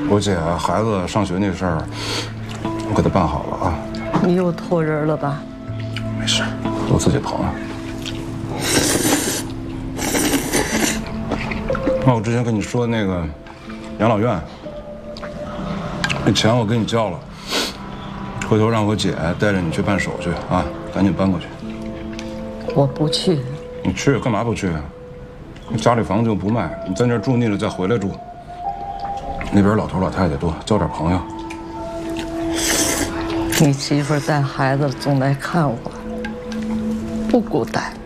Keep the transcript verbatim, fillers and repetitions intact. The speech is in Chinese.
我姐孩子上学那事儿，我给她办好了啊。 你又托人了吧？ 没事，我自己朋友。那我之前跟你说的那个养老院，那钱我给你交了，回头让我姐带着你去办手续啊，赶紧搬过去。 我不去。 你去干嘛不去啊？家里房子又不卖，你在那儿住腻了再回来住。那边老头老太太多，交点朋友。 你媳妇带孩子总来看我，不孤单。